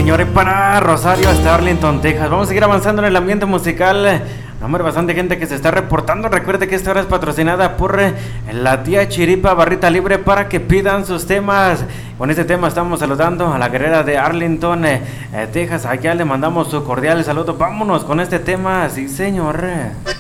señor, y para Rosario hasta Arlington, Texas. Vamos a seguir avanzando en el ambiente musical. Hombre, bastante gente que se está reportando. Recuerde que esta hora es patrocinada por la tía Chiripa, barrita libre para que pidan sus temas. Con este tema estamos saludando a la guerrera de Arlington, Texas. Allá le mandamos su cordial saludo. Vámonos con este tema, sí señor.